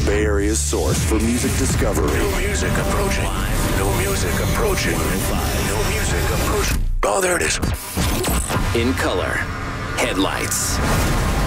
Bay Area's source for music discovery. New music approaching. New music approaching. New music approaching. Oh, there it is. In color. Headlights.